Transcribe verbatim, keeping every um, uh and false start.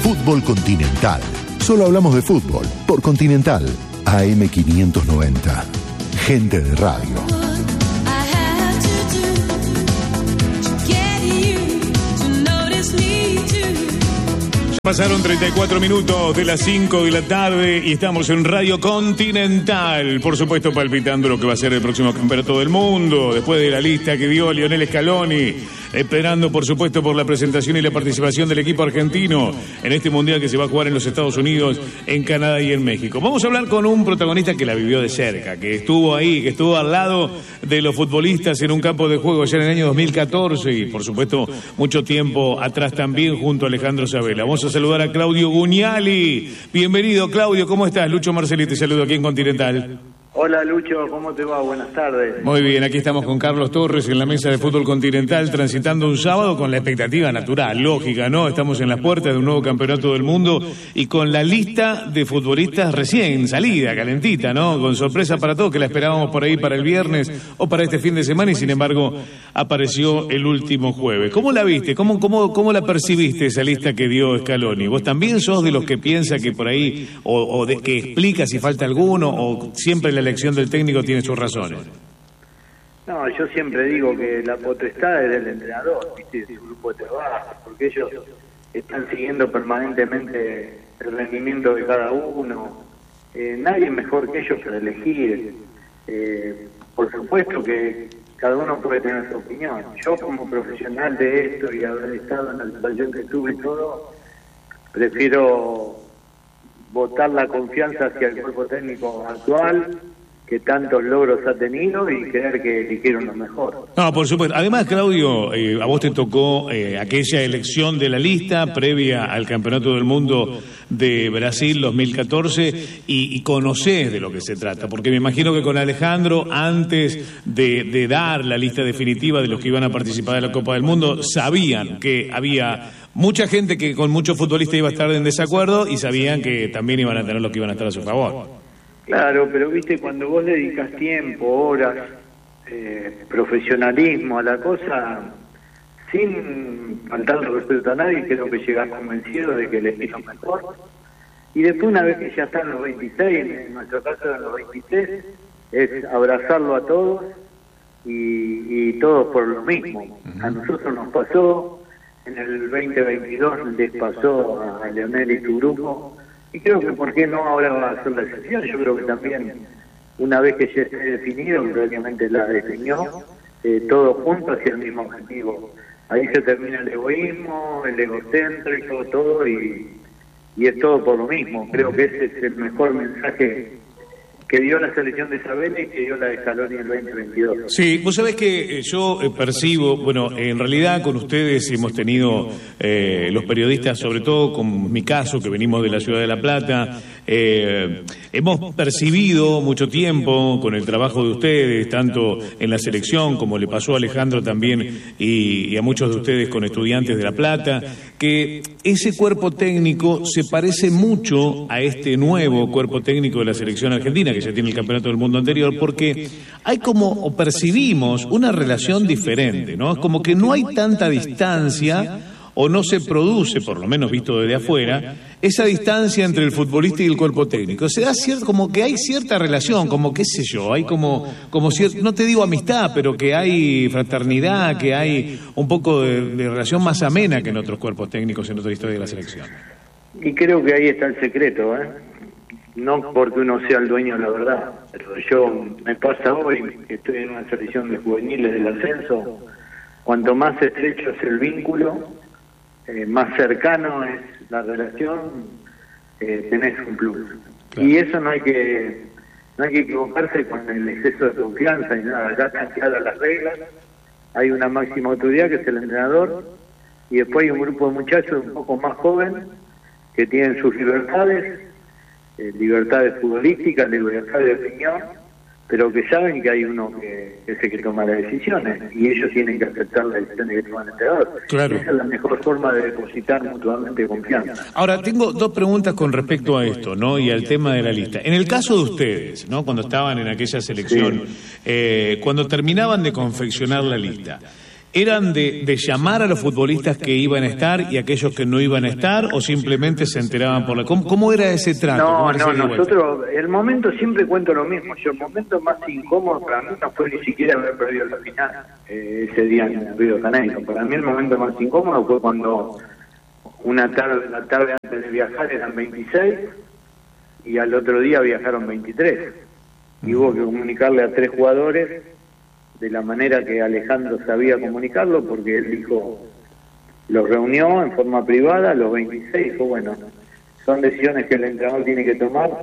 Fútbol Continental. Solo hablamos de fútbol por Continental. A M quinientos noventa. Gente de radio. Pasaron treinta y cuatro minutos de las cinco de la tarde y estamos en Radio Continental. Por supuesto, palpitando lo que va a ser el próximo campeonato del mundo, después de la lista que dio Lionel Scaloni, esperando, por supuesto, por la presentación y la participación del equipo argentino en este mundial que se va a jugar en los Estados Unidos, en Canadá y en México. Vamos a hablar con un protagonista que la vivió de cerca, que estuvo ahí, que estuvo al lado de los futbolistas en un campo de juego ya en el año dos mil catorce y, por supuesto, mucho tiempo atrás también junto a Alejandro Sabela. Vamos a saludar a Claudio Gugnali. Bienvenido, Claudio, ¿cómo estás? Lucho Marcelli te saludo aquí en Continental. Hola Lucho, ¿cómo te va? Buenas tardes. Muy bien, aquí estamos con Carlos Torres en la mesa de Fútbol Continental, transitando un sábado con la expectativa natural, lógica, ¿no? Estamos en las puertas de un nuevo campeonato del mundo y con la lista de futbolistas recién salida, calentita, ¿no? Con sorpresa para todos, que la esperábamos por ahí para el viernes o para este fin de semana y sin embargo apareció el último jueves. ¿Cómo la viste? ¿Cómo, cómo, cómo la percibiste esa lista que dio Scaloni? ¿Vos también sos de los que piensa que por ahí, o, o de que explica si falta alguno, o siempre la elección del técnico tiene sus razones? No, yo siempre digo que la potestad es del entrenador, ¿viste? De su grupo de trabajo, porque ellos están siguiendo permanentemente el rendimiento de cada uno. Eh, nadie es mejor que ellos para elegir. Eh, por supuesto que cada uno puede tener su opinión. Yo, como profesional de esto y haber estado en la situación que tuve y todo, prefiero votar la confianza hacia el cuerpo técnico actual, que tantos logros ha tenido, y creer que eligieron lo mejor. No, por supuesto. Además, Claudio, eh, a vos te tocó eh, aquella elección de la lista previa al Campeonato del Mundo de Brasil dos mil catorce y, y conocés de lo que se trata, porque me imagino que con Alejandro, antes de, de dar la lista definitiva de los que iban a participar de la Copa del Mundo, sabían que había mucha gente que con muchos futbolistas iba a estar en desacuerdo y sabían que también iban a tener los que iban a estar a su favor. Claro, pero viste, cuando vos dedicas tiempo, horas, eh, profesionalismo a la cosa, sin faltarle respeto a nadie, creo que llegás convencido de que elegís lo mejor. Y después, una vez que ya están los veintiséis, en nuestro caso en los veintitrés, es abrazarlo a todos y, y todos por lo mismo. A nosotros nos pasó, en el veinte veintidós les pasó a Lionel y su grupo. Y creo que por qué no ahora va a ser la excepción. Yo creo que también, una vez que ya esté definido, realmente la definió, eh, todos juntos hacia el mismo objetivo. Ahí se termina el egoísmo, el egocéntrico, todo, y, y es todo por lo mismo. Creo que ese es el mejor mensaje que dio la selección de Sabela y que dio la de Scaloni en el veinte veintidós. Sí, vos sabés que yo eh, percibo, bueno, en realidad con ustedes hemos tenido, eh, los periodistas, sobre todo con mi caso, que venimos de la ciudad de La Plata, eh, hemos percibido mucho tiempo con el trabajo de ustedes, tanto en la selección como le pasó a Alejandro también y, y a muchos de ustedes con Estudiantes de La Plata, que ese cuerpo técnico se parece mucho a este nuevo cuerpo técnico de la selección argentina, que ya tiene el campeonato del mundo anterior, porque hay como, o percibimos, una relación diferente, ¿no? Es como que no hay tanta distancia, o no se produce, por lo menos visto desde afuera, esa distancia entre el futbolista y el cuerpo técnico. Se da cierto, como que hay cierta relación, como qué sé yo, hay como, como cierto, no te digo amistad, pero que hay fraternidad, que hay un poco de, de relación más amena que en otros cuerpos técnicos en otra historia de la selección. Y creo que ahí está el secreto, ¿eh? No porque uno sea el dueño de la verdad, pero yo, me pasa hoy, que estoy en una selección de juveniles del ascenso, cuanto más estrecho es el vínculo, eh, más cercano es la relación, eh, tenés un plus. Claro. Y eso no hay que no hay que equivocarse con el exceso de confianza y nada, ya están claras las reglas, hay una máxima autoridad que es el entrenador, y después hay un grupo de muchachos un poco más joven que tienen sus libertades, eh, libertades futbolísticas, libertad de opinión, pero que saben que hay uno que es el que toma las decisiones y ellos tienen que aceptar las decisiones que toma el entrenador. Claro. Esa es la mejor forma de depositar mutuamente confianza. Ahora, tengo dos preguntas con respecto a esto, ¿no? Y al tema de la lista. En el caso de ustedes, ¿no? Cuando estaban en aquella selección, sí. eh, cuando terminaban de confeccionar la lista, ¿eran de, de llamar a los futbolistas que iban a estar y aquellos que no iban a estar, o simplemente se enteraban por la... ¿Cómo, cómo era ese trato? No, no, nosotros, el momento siempre cuento lo mismo. Yo, el momento más incómodo para mí no fue ni siquiera haber perdido la final eh, ese día en Río de Janeiro. Para mí el momento más incómodo fue cuando una tarde, la tarde antes de viajar eran veintiséis y al otro día viajaron veintitrés. Y hubo que comunicarle a tres jugadores de la manera que Alejandro sabía comunicarlo, porque él dijo, los reunió en forma privada, los veintiséis, dijo, bueno, son decisiones que el entrenador tiene que tomar,